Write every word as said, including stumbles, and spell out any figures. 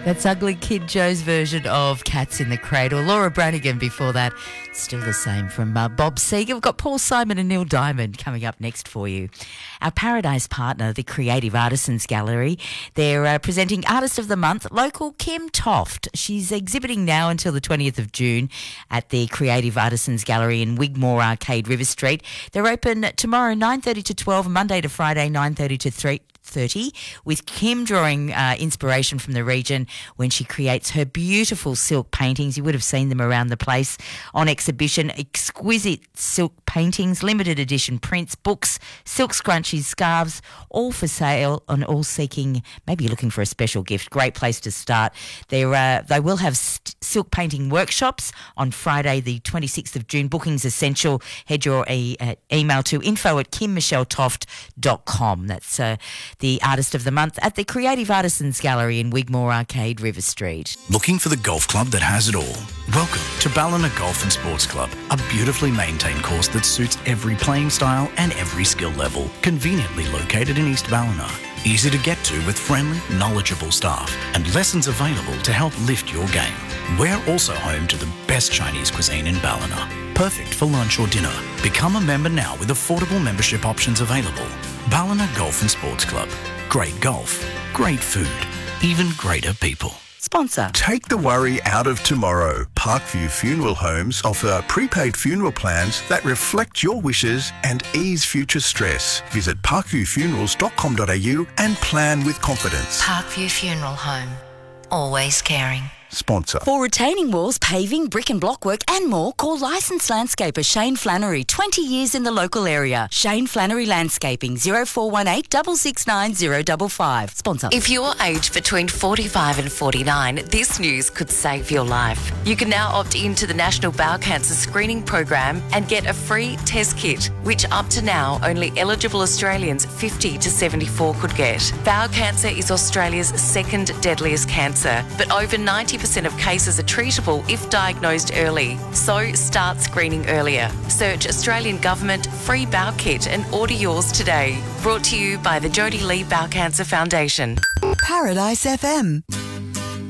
That's Ugly Kid Joe's version of Cats in the Cradle. Laura Branigan before that. Still the same from uh, Bob Seger. We've got Paul Simon and Neil Diamond coming up next for you. Our Paradise partner, the Creative Artisans Gallery, they're uh, presenting Artist of the Month, local Kim Toft. She's exhibiting now until the twentieth of June at the Creative Artisans Gallery in Wigmore Arcade, River Street. They're open tomorrow nine thirty to twelve, Monday to Friday nine thirty to three thirty, with Kim drawing uh, inspiration from the region when she creates her beautiful silk paintings. You would have seen them around the place on exhibition. Exquisite silk paintings, limited edition prints, books, silk scrunchies, scarves, all for sale and all seeking, maybe you're looking for a special gift. Great place to start. They're, uh, they will have st- silk painting workshops on Friday the twenty-sixth of June. Bookings essential. Head your e- uh, email to info at kim michelle toft dot com. That's uh, the Artist of the Month at the Creative Artisans Gallery in Wigmore Arcade, River Street. Looking for the golf club that has it all? Welcome to Ballina Golf and Sports Club, a beautifully maintained course that suits every playing style and every skill level. Conveniently located in East Ballina. Easy to get to with friendly, knowledgeable staff and lessons available to help lift your game. We're also home to the best Chinese cuisine in Ballina. Perfect for lunch or dinner. Become a member now with affordable membership options available. Ballina Golf and Sports Club. Great golf, great food, even greater people. Sponsor. Take the worry out of tomorrow. Parkview Funeral Homes offer prepaid funeral plans that reflect your wishes and ease future stress. Visit parkview funerals dot com dot a u and plan with confidence. Parkview Funeral Home. Always caring. Sponsor. For retaining walls, paving, brick and block work and more, call licensed landscaper Shane Flannery, twenty years in the local area. Shane Flannery Landscaping, oh four one eight, six six nine, oh five five. Sponsor. If you're aged between forty-five and forty-nine, this news could save your life. You can now opt into the National Bowel Cancer Screening Program and get a free test kit, which up to now only eligible Australians fifty to seventy-four could get. Bowel cancer is Australia's second deadliest cancer, but over ninety percent of cases are treatable if diagnosed early. So start screening earlier. Search Australian Government Free Bowel Kit and order yours today. Brought to you by the Jodie Lee Bowel Cancer Foundation. Paradise F M.